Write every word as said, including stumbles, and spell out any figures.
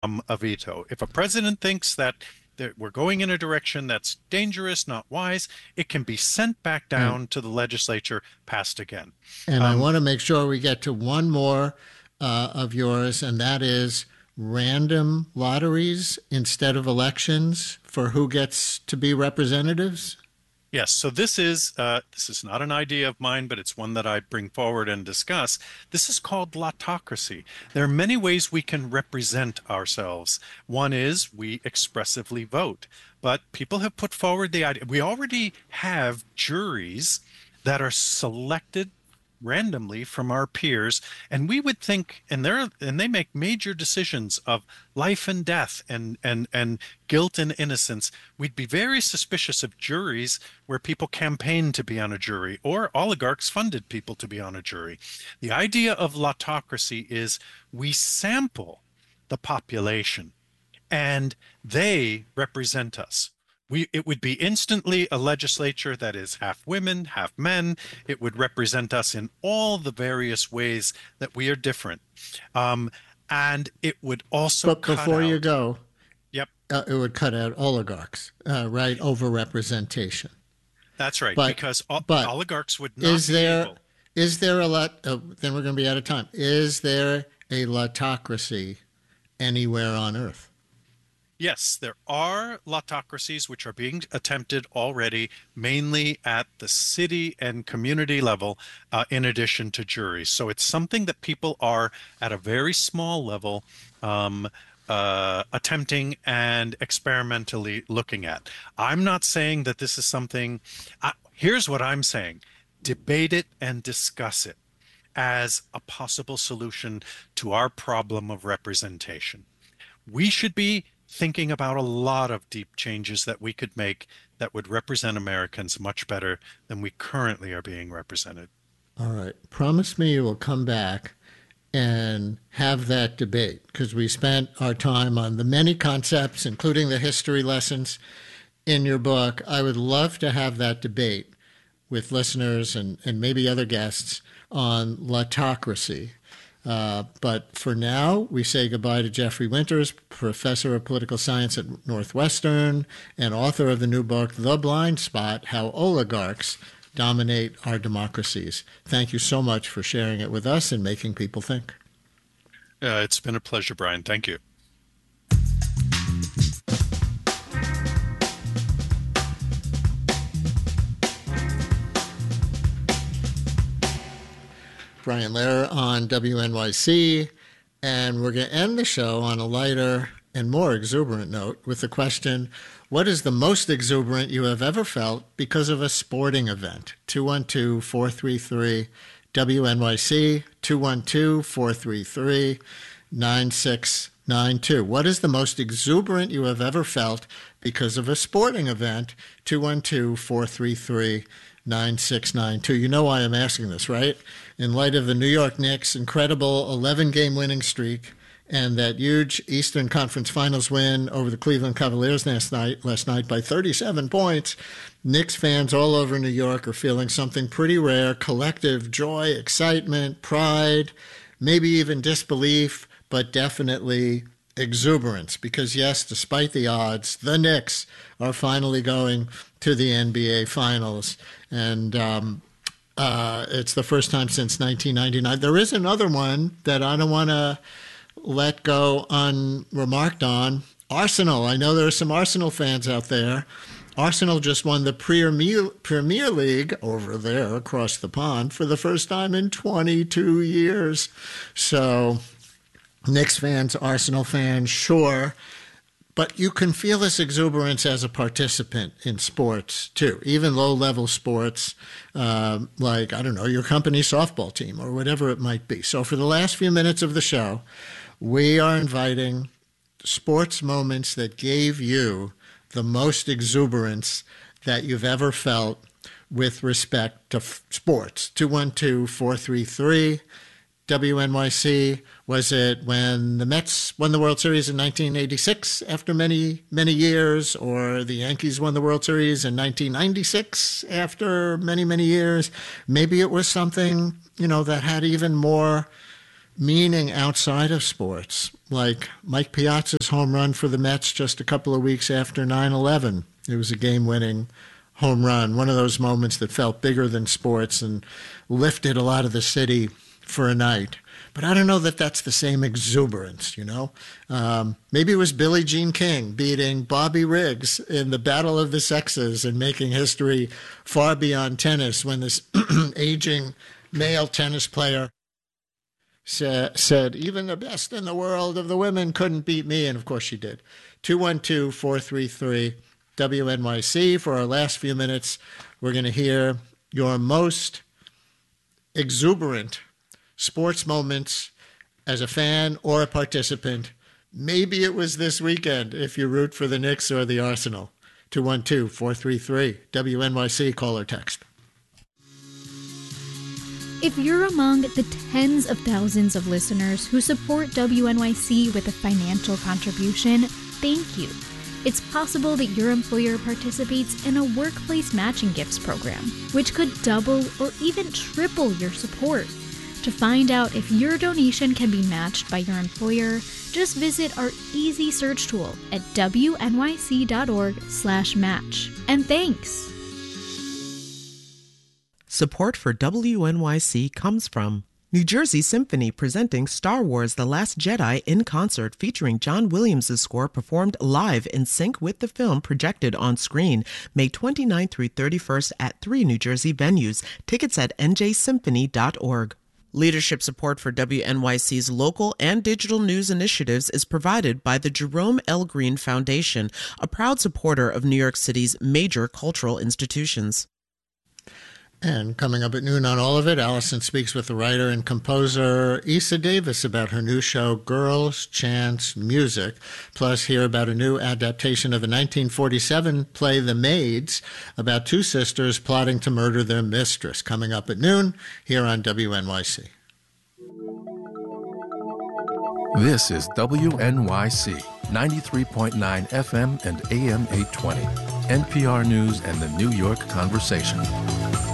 um, a veto. If a president thinks that that we're going in a direction that's dangerous, not wise, it can be sent back And down to the legislature, passed again. and I Um, want to make sure we get to one more uh, of yours, and that is random lotteries instead of elections for who gets to be representatives. Yes, so this is uh, this is not an idea of mine, but it's one that I bring forward and discuss. This is called lotocracy. There are many ways we can represent ourselves. One is we expressively vote, but people have put forward the idea. We already have juries that are selected randomly from our peers, and we would think, and they're and they make major decisions of life and death and and and guilt and innocence. We'd be very suspicious of juries where people campaigned to be on a jury or oligarchs funded people to be on a jury. The idea of lotocracy is we sample the population and they represent us. We, it would be instantly a legislature that is half women, half men. It would represent us in all the various ways that we are different. Um, and it would also But cut before you out, go, yep, uh, it would cut out oligarchs, uh, right? Overrepresentation. that's right, But because o- but oligarchs would not is be there able. is there a lot? Uh, then we're going to be out of time. Is there a lotocracy anywhere on Earth? Yes, there are lotocracies which are being attempted already, mainly at the city and community level, uh, in addition to juries. So it's something that people are at a very small level um, uh, attempting and experimentally looking at. I'm not saying that this is something, I, here's what I'm saying: debate it and discuss it as a possible solution to our problem of representation. We should be thinking about a lot of deep changes that we could make that would represent Americans much better than we currently are being represented. All right. Promise me you will come back and have that debate because we spent our time on the many concepts, including the history lessons in your book. I would love to have that debate with listeners and, and maybe other guests on lotocracy. Uh, but for now, we say goodbye to Jeffrey Winters, professor of political science at Northwestern and author of the new book, The Blind Spot: How Oligarchs Dominate Our Democracies. Thank you so much for sharing it with us and making people think. Uh, it's been a pleasure, Brian. Thank you. Brian Lehrer on W N Y C, and we're going to end the show on a lighter and more exuberant note with the question, what is the most exuberant you have ever felt because of a sporting event? two one two, four three three, W N Y C, two one two, four three three, nine six nine two. What is the most exuberant you have ever felt because of a sporting event? two one two, four three three, nine six nine two. You know why I'm asking this, right? In light of the New York Knicks' incredible eleven-game winning streak and that huge Eastern Conference Finals win over the Cleveland Cavaliers last night, last night by thirty-seven points, Knicks fans all over New York are feeling something pretty rare: collective joy, excitement, pride, maybe even disbelief, but definitely exuberance. Because yes, despite the odds, the Knicks are finally going to the N B A Finals. And um, uh, it's the first time since nineteen ninety-nine. There is another one that I don't want to let go unremarked on. Arsenal. I know there are some Arsenal fans out there. Arsenal just won the Premier, Premier League over there across the pond for the first time in twenty-two years. So Knicks fans, Arsenal fans, sure. But you can feel this exuberance as a participant in sports, too, even low-level sports, uh, like, I don't know, your company softball team or whatever it might be. So for the last few minutes of the show, we are inviting sports moments that gave you the most exuberance that you've ever felt with respect to f- sports. two one two, four three three W N Y C. Was it when the Mets won the World Series in nineteen eighty-six after many, many years, or the Yankees won the World Series in nineteen ninety-six after many, many years? Maybe it was something, you know, that had even more meaning outside of sports, like Mike Piazza's home run for the Mets just a couple of weeks after nine eleven. It was a game-winning home run, one of those moments that felt bigger than sports and lifted a lot of the city for a night. But I don't know that that's the same exuberance, you know? Um, maybe it was Billie Jean King beating Bobby Riggs in the Battle of the Sexes and making history far beyond tennis when this aging male tennis player sa- said, even the best in the world of the women couldn't beat me. And of course she did. two one two, four three three, W N Y C. For our last few minutes, we're going to hear your most exuberant sports moments as a fan or a participant. Maybe it was this weekend if you root for the Knicks or the Arsenal. two one two, four three three, W N Y C, call or text. If you're among the tens of thousands of listeners who support W N Y C with a financial contribution, thank you. It's possible that your employer participates in a workplace matching gifts program, which could double or even triple your support. To find out if your donation can be matched by your employer, just visit our easy search tool at W N Y C dot org slash match. And thanks! Support for W N Y C comes from New Jersey Symphony, presenting Star Wars The Last Jedi in concert, featuring John Williams' score performed live in sync with the film projected on screen, May twenty-ninth through thirty-first at three New Jersey venues. Tickets at N J symphony dot org. Leadership support for W N Y C's local and digital news initiatives is provided by the Jerome L. Green Foundation, a proud supporter of New York City's major cultural institutions. And coming up at noon on All of It, Allison speaks with the writer and composer Issa Davis about her new show, Girls, Chants, Music. Plus, hear about a new adaptation of a nineteen forty-seven play, The Maids, about two sisters plotting to murder their mistress. Coming up at noon here on W N Y C. This is W N Y C, ninety-three point nine F M and A M eight twenty, N P R News and the New York Conversation.